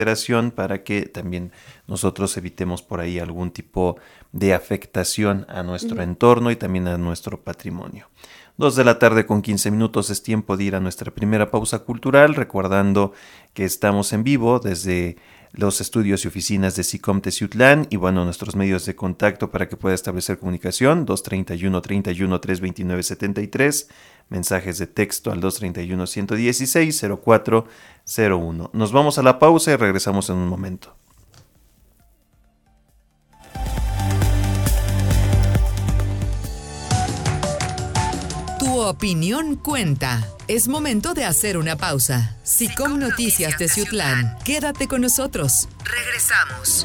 para que también nosotros evitemos por ahí algún tipo de afectación a nuestro entorno y también a nuestro patrimonio. 2:15 p.m. es tiempo de ir a nuestra primera pausa cultural, recordando que estamos en vivo desde los estudios y oficinas de SICOM Teciutlán y nuestros medios de contacto para que pueda establecer comunicación, 231-31-329-73, mensajes de texto al 231-116-0401. Nos vamos a la pausa y regresamos en un momento. Tu opinión cuenta. Es momento de hacer una pausa. SICOM Noticias Teciutlán. Quédate con nosotros. Regresamos.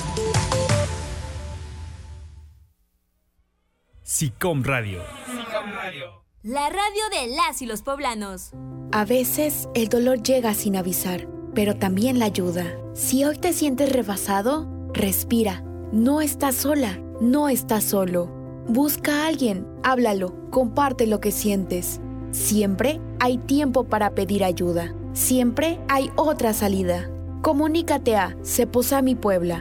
SICOM Radio. La radio de las y los poblanos. A veces el dolor llega sin avisar, pero también la ayuda. Si hoy te sientes rebasado, respira. No estás sola, no estás solo. Busca a alguien, háblalo, comparte lo que sientes. Siempre hay tiempo para pedir ayuda. Siempre hay otra salida. Comunícate a Ceposami Puebla,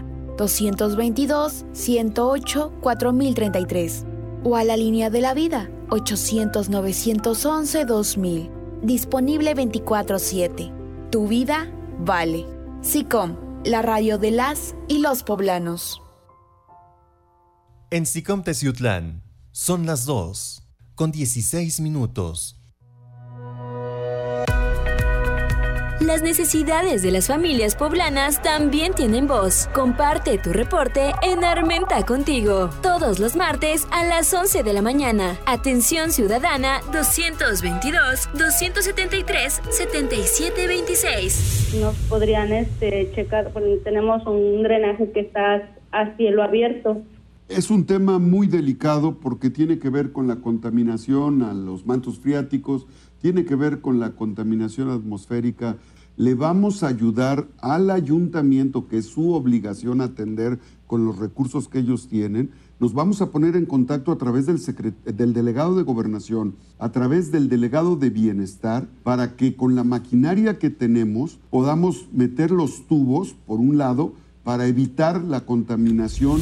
222-108-4033 o a la línea de la vida, 800-911-2000. Disponible 24/7. Tu vida vale. SICOM, la radio de las y los poblanos. En SICOM Teciutlán son las 2:16 p.m. Las necesidades de las familias poblanas también tienen voz. Comparte tu reporte en Armenta Contigo. Todos los martes a las 11 de la mañana. Atención ciudadana 222-273-7726. Nos podrían checar, tenemos un drenaje que está a cielo abierto. Es un tema muy delicado porque tiene que ver con la contaminación a los mantos freáticos, tiene que ver con la contaminación atmosférica. Le vamos a ayudar al ayuntamiento, que es su obligación atender con los recursos que ellos tienen. Nos vamos a poner en contacto a través del delegado de Gobernación, a través del delegado de Bienestar, para que con la maquinaria que tenemos podamos meter los tubos, por un lado, para evitar la contaminación.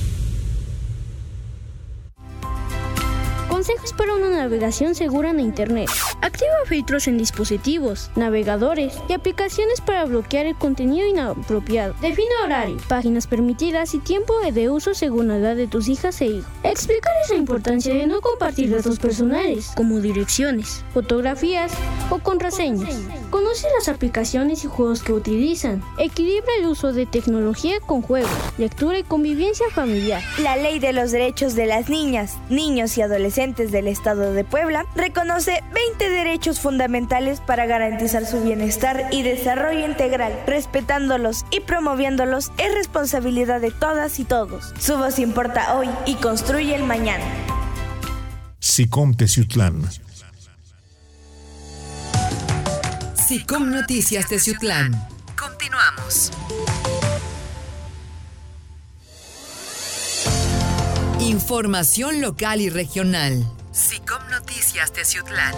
Consejos para una navegación segura en Internet. Activa filtros en dispositivos, navegadores y aplicaciones para bloquear el contenido inapropiado. Define horario, páginas permitidas y tiempo de uso según la edad de tus hijas e hijos. Explicarles la importancia de no compartir datos personales, como direcciones, fotografías o contraseñas. Conoce las aplicaciones y juegos que utilizan. Equilibra el uso de tecnología con juegos, lectura y convivencia familiar. La Ley de los Derechos de las Niñas, Niños y Adolescentes del Estado de Puebla reconoce 20 derechos fundamentales para garantizar su bienestar y desarrollo integral. Respetándolos y promoviéndolos es responsabilidad de todas y todos. Su voz importa hoy y construye el mañana. SICOM Teciutlán. SICOM Noticias Teciutlán. Continuamos. Información local y regional. SICOM Noticias Teciutlán.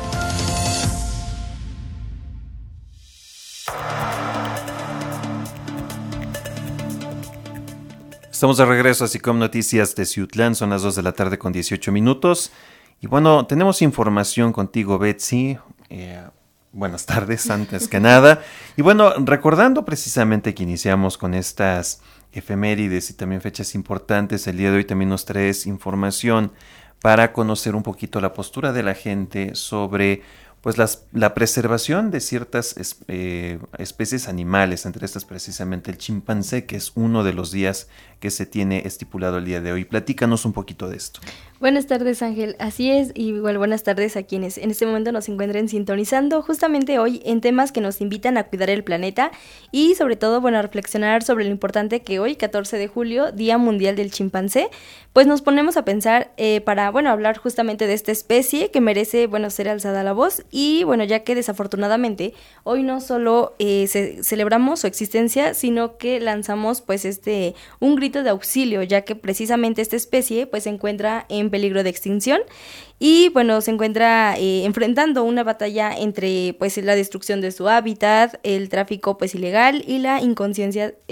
Estamos de regreso a SICOM Noticias Teciutlán, son las 2:18 p.m. Y tenemos información contigo, Betsy. Buenas tardes, antes que nada. Y recordando precisamente que iniciamos con estas efemérides y también fechas importantes, el día de hoy también nos traes información para conocer un poquito la postura de la gente sobre la preservación de ciertas especies animales, entre estas precisamente el chimpancé, que es uno de los días que se tiene estipulado el día de hoy. Platícanos un poquito de esto. Buenas tardes, Ángel. Así es, y igual buenas tardes a quienes en este momento nos encuentren sintonizando justamente hoy en temas que nos invitan a cuidar el planeta y sobre todo, a reflexionar sobre lo importante que hoy, 14 de julio, Día Mundial del Chimpancé, pues nos ponemos a pensar para, hablar justamente de esta especie que merece, ser alzada la voz Y bueno, ya que desafortunadamente hoy no solo celebramos su existencia, sino que lanzamos pues un grito de auxilio, ya que precisamente esta especie pues se encuentra en peligro de extinción y bueno, se encuentra enfrentando una batalla entre pues la destrucción de su hábitat, el tráfico pues ilegal y la inconsciencia